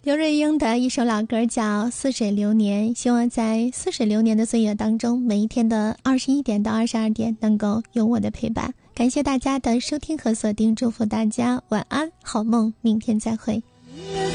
刘瑞英的一首老歌叫《似水流年》，希望在似水流年的岁月当中，每一天的21点到22点能够有我的陪伴。感谢大家的收听和锁定，祝福大家晚安好梦，明天再会。